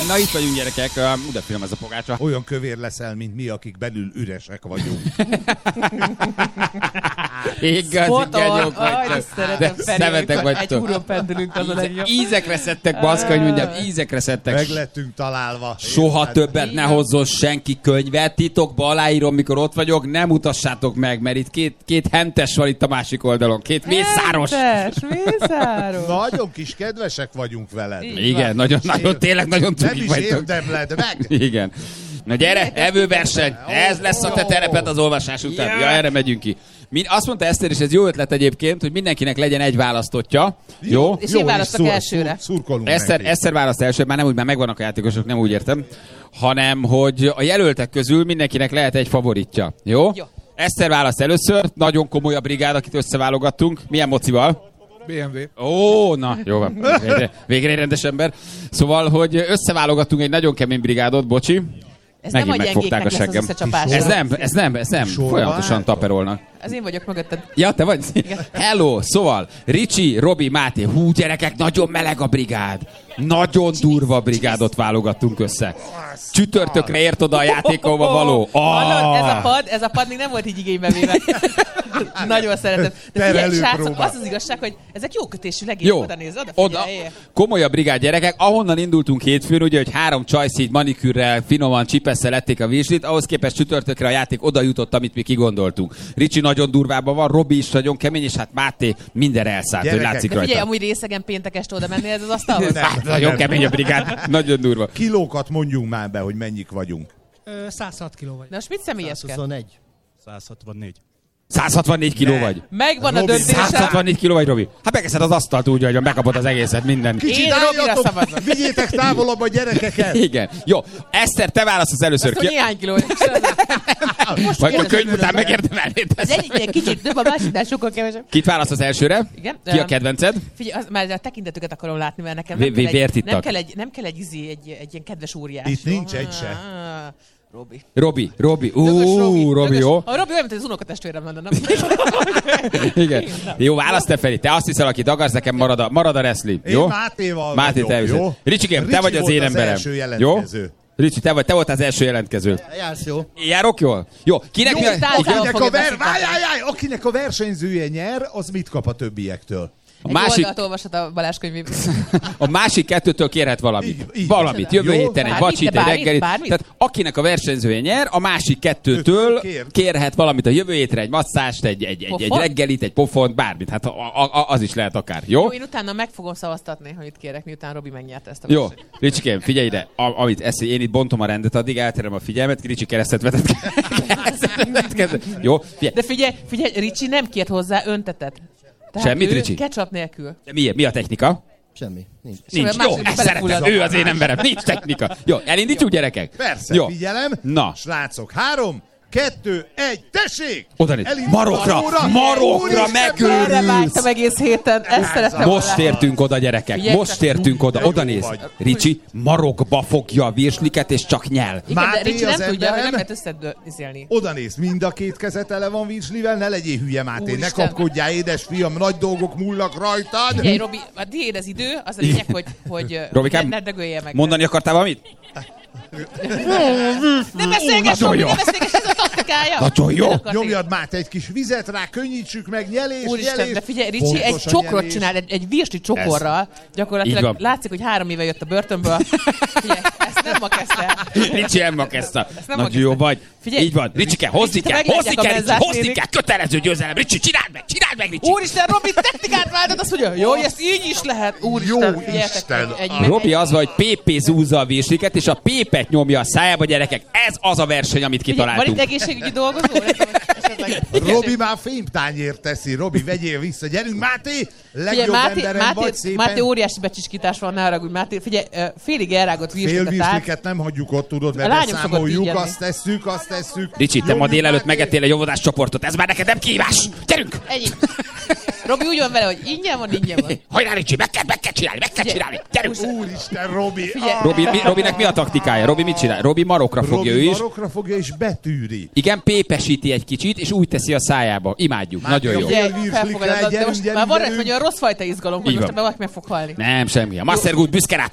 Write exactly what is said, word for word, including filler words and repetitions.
Na itt vagyunk, gyerekek, uh, de film ez a pogácsa. Olyan kövér leszel, mint mi, akik belül üresek vagyunk. Igazi genyók vagytok. De szemetek vagytok. Egy húron pendülünk, az a legjobb. Ízekre szedtek, baszka, hogy mondjam, ízekre szedtek. Meg lettünk találva. Soha érted? Többet ne hozzon senki könyvet, titokba aláírom, mikor ott vagyok, nem mutassátok meg, mert itt két, két hentes van itt a másik oldalon, két mészáros. Hentes, mészáros. Nagyon kis kedvesek vagyunk veled. Igen, nagyon, nagyon, tényleg nagyon cukik vagytok. Nem is érdemled meg. Igen. Na gyere, evőverseny, ez lesz a te tereped az olvasás után. Ja, erre megyünk ki. Min, azt mondta Eszter, és ez jó ötlet egyébként, hogy mindenkinek legyen egy választottja. Jó? jó? És én választok szur, elsőre. Szur, Eszter, Eszter választ elsőre, már nem úgy, már megvannak a játékosok, nem úgy értem. Hanem, hogy a jelöltek közül mindenkinek lehet egy favoritja. Jó? Jó. Eszter választ először, nagyon komoly a brigád, akit összeválogattunk. Milyen mocival? bé em vé. Ó, na, jó van. Végre, végre egy rendes ember. Szóval, hogy összeválogattunk egy nagyon kemény brigádot, bocsi. Ez megint nem a megfogták a seggem. Ez nem, ez nem, ez nem. Folyamatosan taperolnak. Az én vagyok mögötted. Ja, te vagy? Igen. Hello, szóval, Ricsi, Robi, Máté, hú, gyerekek, nagyon meleg a brigád. Nagyon durva brigádot válogattunk össze. Csütörtökre ért oda a játékolba való. Hallod, ez a pad, ez a pad még nem volt így igénybe véve. Nagyon szeretem. De figyelj, srácok, az az igazság, hogy ezek jó kötésű legény. Oda néz, oda figyelj. Oda, komolyabb brigád, gyerekek. Ahonnan indultunk hétfőn, ugye, hogy három csajsz így manikűrrel, finoman, csipesszel lették a virslit, ahhoz képest csütörtökre a játék oda jutott, amit mi kigondoltunk. Ricsi nagyon durvában van, Robi is nagyon kemény, és hát Máté mindenre elszállt, hogy látszik rajta. Figyelj, amúgy részegen péntek este oda menni ez az asztalhoz? Hát, nagyon kemény a brigád, nagyon durva. Kilókat mondjunk már be, hogy mennyik vagyunk. száz hat kiló vagy. Na most mit személyeskedsz? száz huszonegy. száz hatvannégy. száz hatvannégy kiló vagy. Megvan a döntésem. száz hatvannégy kiló vagy, Robi. Hát megeszed az asztalt úgy, hogy megkapod az egészet, minden. Én Robira szavazom. Vigyétek távolabb a gyerekeket. Igen. Jó. Eszter, te választasz először. Azt, hogy néhány kiló. Vagy a könyv után megérdemelnéd. Az egyik kicsit több, a másiknál sokkal kevesebb. Kit választasz elsőre? Igen. Ki a kedvenced? Figyelj, az, már a tekintetüket akarom látni, mert nekem nem, v- kell, egy, nem kell egy, nem kell egy, izé, egy, egy ilyen kedves óriás. Itt nincs egy se. Robi. Robi, Robi, ú, Robi, jó. A Robi olyan, mint az unokatestvérem lenne, nem? Igen. Jó, válasz te, Feri. Te azt hiszel, akit akarsz, nekem marad a, marad a wrestling. Jó? Én Mátéval Máté, te jó? Ricsikém, te vagy az én emberem. Jó? Ricsi, te vagy, te volt az első jelentkező. Jársz jó. Járok jól? Jó, kinek jó, mi a... Akinek a, ver... Vájjájjáj, akinek a versenyzője nyer, az mit kap a többiektől? A másik... oldalt olvashat a Balázs könyvében. A másik kettőtől kérhet valamit. Így, így. Valamit. Jövő jó? héten egy vacsit, egy reggelit. Tehát akinek a versenyzője nyer, a másik kettőtől kérhet valamit a jövő hétre, egy masszást, egy, egy, egy, egy reggelit, egy pofont, bármit. Hát a, a, az is lehet akár. Jó? Jó, én utána meg fogom szavaztatni, hogy itt kérek, miután Robi megnyerte ezt a jó. Ricsikém, figyelj ide. A, amit esz, én itt bontom a rendet, addig elterem a figyelmet, Ricsi keresztet vetett. Jó? Figyelj. De figyelj, figyelj, Ricsi nem kért hozzá öntetet. Tehát semmit, Ricsi? Ketchup nélkül. De mi, mi a technika? Semmi. Nincs. Nincs. Jó, ezt szeretem. Ő az én emberem. Nincs technika. Jó, elindítjuk, gyerekek? Persze, jó. Figyelem. Na. Srácok, három, kettő, egy, tessék! Oda néz. Marokra, marokra megőrülsz! Erre vágtam egész héten, ezt szerettem. Most tértünk oda, gyerekek. Figyelj, most tértünk oda. Oda néz. Ricsi marokba fogja a virsliket, és csak nyel. Igen, de Ricsi nem tudja, hogy nem lehet összedőzni. Oda néz, mind a két keze tele van virslivel, ne legyél hülye, Máté, ne kapkodjál, édesfiam, nagy dolgok múlnak rajtad. Figyelj, Robi, a tiéd az idő, az a lényeg, hogy, hogy Robikám, ne dögölje meg. Mondani akartál valamit? Nem beszélgess, Robi, nem beszélgess, ez a taktikája. Nagyon jó. Nyomjad már egy kis vizet rá, könnyítsük meg, nyelés, Úristen, nyelés. de figyelj, Ricsi egy csokrot nyelés. Csinál, egy, egy virsli csokorral. Gyakorlatilag látszik, hogy három éve jött a börtönből. Figyelj, ezt nem ma kezdte. Ricsi nem ma kezdte. Nagyon jó vagy. Figyelj, így van. Ricsike, hozni kell, hozni kell, Ricsi, hozni kell, kötelező győzelem. Ricsi, csináld meg, csináld meg, Ricsi. Úristen, Robi technikát váltott, azt mondja, jó, ezt így is lehet. Úristen, figyeljetek. Robi az van, hogy Pépé zúzza a virsliket, és a Pépet nyomja a szájába, gyerekek. Ez az a verseny, amit kitaláltunk. Van itt egészségügyi dolgozó? Robi már fémtányért teszi. Robi, vegyél vissza. Gyerünk, Máté! Legjobb Máté, emberem Máté, vagy szépen. Máté óriási becsiskítás van, ne haragudj, Máté. Figyelj, félig elrágott virsliket. Fél virsliket nem hagyjuk ott, tudod, mert beszámoljuk, azt tesszük, azt tesszük. Ricsi, te ma délelőtt megettél egy óvodás csoportot. Ez már neked nem kívás. Gyerünk! Ennyi. Robi úgy van vele, hogy ingyen van, ingyen van. Hajrá, Ricsi, meg kell, meg kell csinálni, meg kell csinálni. Gyerünk! Úristen, Robi! Robi, mi, Robinek mi a taktikája? Robi mit csinál? Robi marokra fogja Robi ő is. marokra fogja és betűri. Igen, pépesíti egy kicsit, és úgy teszi a szájába. Imádjuk, Máté, nagyon jó. Figyelj, felfogadod, de most már van egy, hogy a rossz fajta izgalom, hogy most ebben valaki meg fog halni. Nem, semmi. A Mastergood büszke rá.